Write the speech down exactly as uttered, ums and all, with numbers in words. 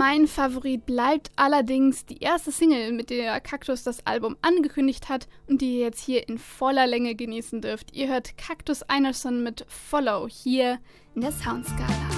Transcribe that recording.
Mein Favorit bleibt allerdings die erste Single, mit der Kaktus das Album angekündigt hat und die ihr jetzt hier in voller Länge genießen dürft. Ihr hört Kaktus Einarsson mit Follow hier in der Soundskala.